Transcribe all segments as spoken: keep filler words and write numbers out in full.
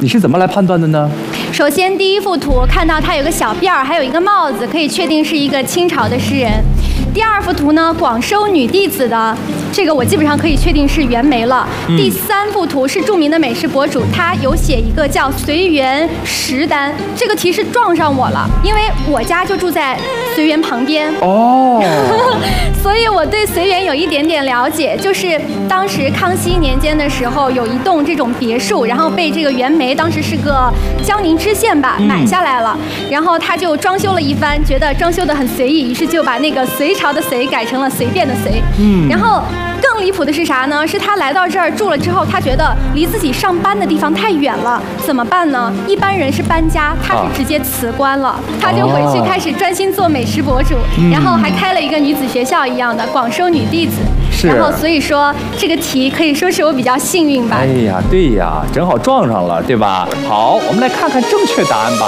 你是怎么来判断的呢？ 首先，第一幅图看到它有个小辫儿，还有一个帽子，可以确定是一个清朝的诗人。第二幅图呢，广收女弟子的，这个我基本上可以确定是袁枚了。嗯、第三幅图是著名的美食博主，他有写一个叫随园食单，这个提示撞上我了，因为我家就住在随园旁边哦，所以我对随园有一点点了解。就是当时康熙年间的时候，有一栋这种别墅，然后被这个袁枚当时是个江宁知县吧买下来了，嗯、然后他就装修了一番，觉得装修得很随意，于是就把那个隋朝的隋改成了随便的随。嗯，然后更离谱的是啥呢？是他来到这儿住了之后，他觉得离自己上班的地方太远了，怎么办呢？一般人是搬家，他是直接辞官了，他就回去开始专心做美食博主，嗯、然后还开了一个女子学校一样的，广收女弟子。然后所以说这个题可以说是我比较幸运吧。 哎呀，对呀，正好撞上了，对吧？好，我们来看看正确答案吧。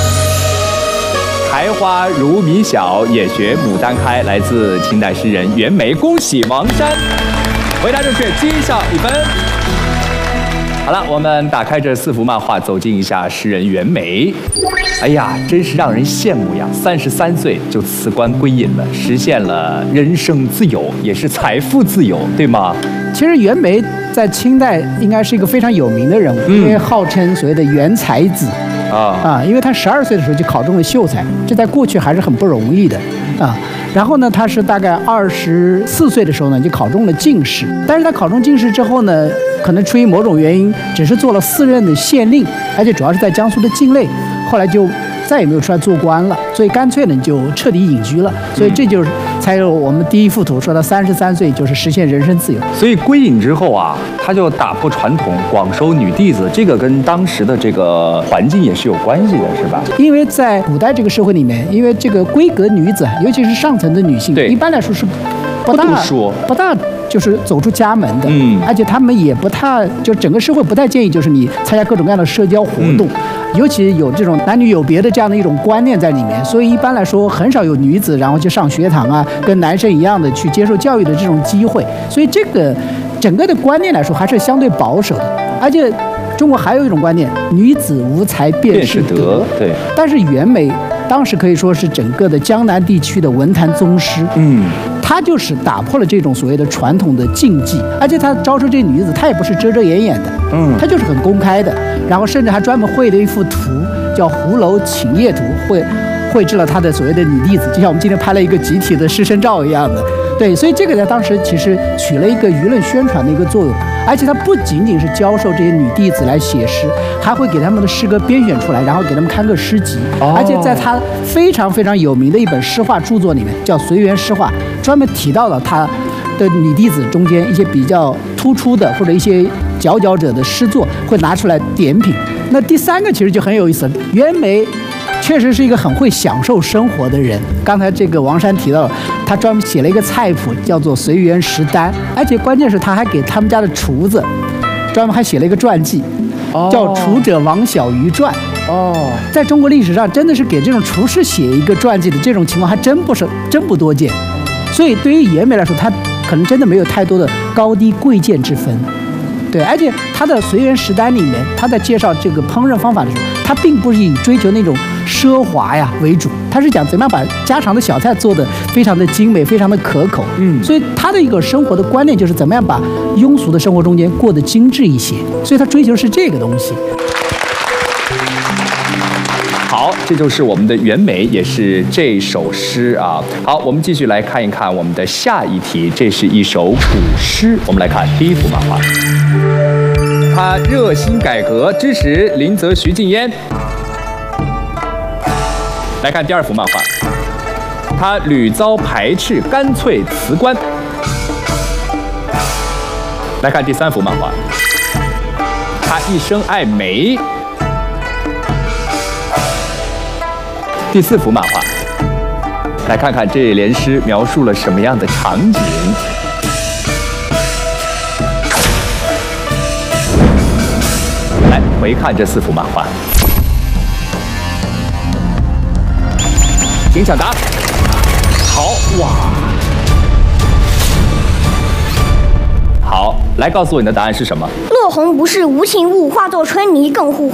苔花如米小，也学牡丹开，来自清代诗人袁枚。恭喜王珊，回答正确，记上一分。好了，我们打开这四幅漫画，走进一下诗人袁枚。哎呀，真是让人羡慕呀！三十三岁就辞官归隐了，实现了人生自由，也是财富自由，对吗？ 其实袁枚在清代应该是一个非常有名的人物，嗯、因为号称所谓的袁才子。啊啊！因为他十二岁的时候就考中了秀才，这在过去还是很不容易的啊。然后呢，他是大概二十四岁的时候呢就考中了进士，但是他考中进士之后呢，可能出于某种原因，只是做了四任的县令，而且主要是在江苏的境内，后来就再也没有出来做官了，所以干脆呢就彻底隐居了。所以这就是才有我们第一幅图说他三十三岁就是实现人身自由。 所以归隐之后啊，他就打破传统，广收女弟子，这个跟当时的这个环境也是有关系的，是吧？ 因为在古代这个社会里面，因为这个闺阁女子，尤其是上层的女性，一般来说是不大不读书， 不大就是走出家门的，嗯，而且他们也不太，就整个社会不太建议就是你参加各种各样的社交活动。嗯，尤其有这种男女有别的这样的一种观念在里面，所以一般来说很少有女子然后去上学堂啊，跟男生一样的去接受教育的这种机会。所以这个整个的观念来说还是相对保守的。而且中国还有一种观念，女子无才便是德。 对。 但是袁枚当时可以说是整个的江南地区的文坛宗师。嗯。他就是打破了这种所谓的传统的禁忌，而且他招收这女子，他也不是遮遮掩掩的，嗯，他就是很公开的，然后甚至还专门绘了一幅图，叫《胡楼请夜图》，绘绘制了他的所谓的女弟子，就像我们今天拍了一个集体的师生照一样的。对，所以这个在当时其实起了一个舆论宣传的一个作用，而且他不仅仅是教授这些女弟子来写诗，还会给他们的诗歌编选出来，然后给他们看个诗集。哦、而且在他非常非常有名的一本诗画著作里面，叫《随园诗画》，专门提到了他的女弟子中间一些比较突出的或者一些佼佼者的诗作，会拿出来点评。那第三个其实就很有意思了，袁枚确实是一个很会享受生活的人。刚才这个王珊提到了，他专门写了一个菜谱，叫做《随园食单》，而且关键是他还给他们家的厨子专门还写了一个传记，叫《厨者王小鱼传》。哦，在中国历史上，真的是给这种厨师写一个传记的这种情况还真不是真不多见。所以对于袁枚来说，他可能真的没有太多的高低贵贱之分。对，而且他的《随园食单》里面，他在介绍这个烹饪方法的时候，他并不是以追求那种奢华呀为主，他是讲怎么样把家常的小菜做得非常的精美，非常的可口。嗯，所以他的一个生活的观念就是怎么样把庸俗的生活中间过得精致一些，所以他追求的是这个东西。 好，这就是我们的袁枚，也是这首诗啊。好，我们继续来看一看我们的下一题，这是一首古诗。我们来看第一幅漫画，他热心改革，支持林则徐禁烟。来看第二幅漫画，他屡遭排斥，干脆辞官。来看第三幅漫画，他一生爱美。第四幅漫画，来看看这联诗描述了什么样的场景。来回看这四幅漫画，请抢答。好哇，好，来告诉我你的答案是什么？ 落红不是无情物，化作春泥更护